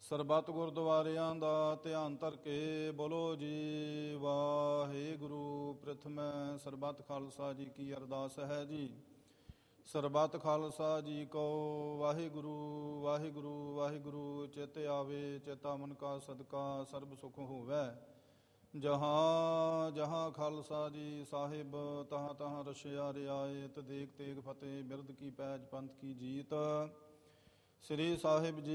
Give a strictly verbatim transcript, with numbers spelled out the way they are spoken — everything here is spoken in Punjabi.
ਸਰਬੱਤ ਗੁਰਦੁਆਰਿਆਂ ਦਾ ਧਿਆਨ ਧਰ ਕੇ ਬੋਲੋ ਜੀ ਵਾਹਿਗੁਰੂ। ਪ੍ਰਥਮੈ ਸਰਬੱਤ ਖਾਲਸਾ ਜੀ ਕੀ ਅਰਦਾਸ ਹੈ ਜੀ। ਸਰਬੱਤ ਖਾਲਸਾ ਜੀ ਕੋ ਵਾਹਿਗੁਰੂ ਵਾਹਿਗੁਰੂ ਵਾਹਿਗੁਰੂ। ਚਿਤ ਆਵੇ ਚੇਤਾ ਮਨ ਕਾ ਸਦਕਾ ਸਰਬ ਸੁਖ ਹੋਵੈ। ਜਹਾਂ ਜਹਾਂ ਖਾਲਸਾ ਜੀ ਸਾਹਿਬ ਤਹਾਂ ਤਹਾਂ ਰਸ਼ਿਆ ਰਿਆਇਤ। ਦੇਖ ਤੇਗ ਫਤਿਹ ਬਿਰਦ ਕੀ ਪੈਜ ਪੰਥ ਕੀ ਜੀਤ। ਸ੍ਰੀ ਸਾਹਿਬ ਜੀ